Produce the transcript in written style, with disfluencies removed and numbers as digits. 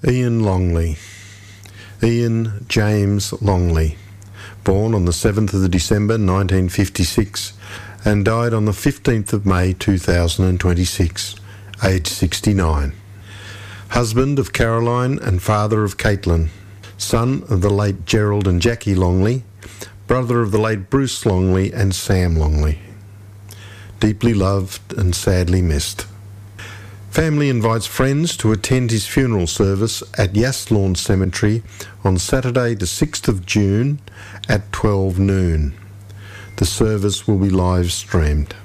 Ian Longley. Ian James Longley, born on the 7th of December 1956 and died on the 15th of May 2026, aged 69. Husband of Caroline and father of Caitlin, son of the late Gerald and Jackie Longley, brother of the late Bruce Longley and Sam Longley. Deeply loved and sadly missed. Family invites friends to attend his funeral service at Yaslawn Cemetery on Saturday the 6th of June at 12 noon. The service will be live streamed.